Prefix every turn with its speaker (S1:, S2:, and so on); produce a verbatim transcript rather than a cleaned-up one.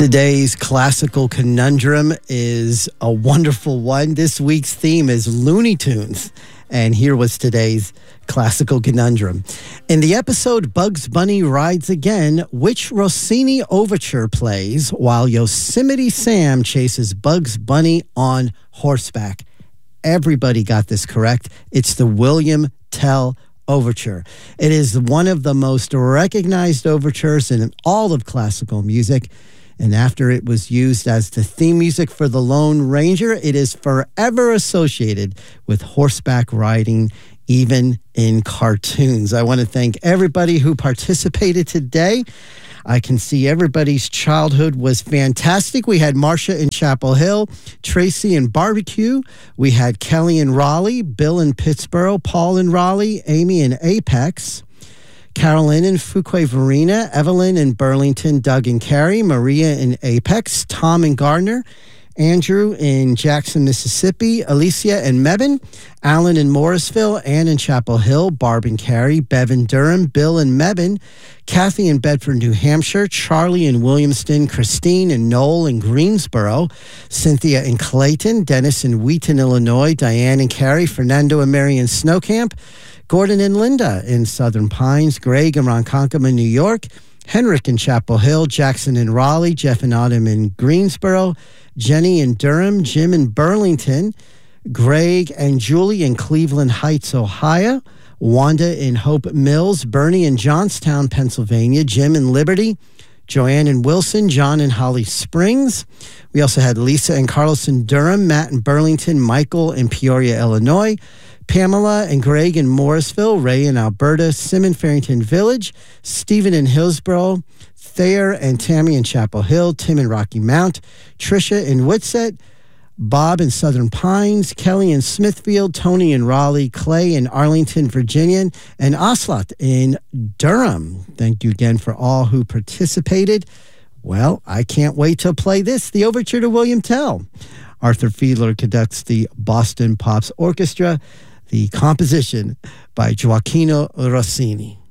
S1: Today's classical conundrum is a wonderful one. This week's theme is Looney Tunes. And here was today's classical conundrum. In the episode Bugs Bunny Rides Again, which Rossini overture plays while Yosemite Sam chases Bugs Bunny on horseback? Everybody got this correct. It's the William Tell Overture. It is one of the most recognized overtures in all of classical music. And after it was used as the theme music for The Lone Ranger, it is forever associated with horseback riding, even in cartoons. I want to thank everybody who participated today. I can see everybody's childhood was fantastic. We had Marcia in Chapel Hill, Tracy in Barbecue. We had Kelly in Raleigh, Bill in Pittsburgh, Paul in Raleigh, Amy in Apex, Carolyn in Fuquay-Varina, Evelyn in Burlington, Doug in Cary, Maria in Apex, Tom in Gardner, Andrew in Jackson, Mississippi, Alicia in Mebane, Alan in Morrisville, Ann in Chapel Hill, Barb in Cary, Bev in Durham, Bill in Mebane, Kathy in Bedford, New Hampshire, Charlie in Williamston, Christine and Noel in Greensboro, Cynthia in Clayton, Dennis in Wheaton, Illinois, Diane in Cary, Fernando and Mary in Snowcamp, Gordon and Linda in Southern Pines, Greg in Ronkonkoma, New York, Henrik in Chapel Hill, Jackson in Raleigh, Jeff and Autumn in Greensboro, Jenny in Durham, Jim in Burlington, Greg and Julie in Cleveland Heights, Ohio, Wanda in Hope Mills, Bernie in Johnstown, Pennsylvania, Jim in Liberty, Joanne in Wilson, John in Holly Springs. We also had Lisa and Carlos in Durham, Matt in Burlington, Michael in Peoria, Illinois, Pamela and Greg in Morrisville, Ray in Alberta, Sim in Farrington Village, Stephen in Hillsborough, Thayer and Tammy in Chapel Hill, Tim in Rocky Mount, Tricia in Whitsett, Bob in Southern Pines, Kelly in Smithfield, Tony in Raleigh, Clay in Arlington, Virginia, and Oslot in Durham. Thank you again for all who participated. Well, I can't wait to play this, the Overture to William Tell. Arthur Fiedler conducts the Boston Pops Orchestra, the composition by Gioacchino Rossini.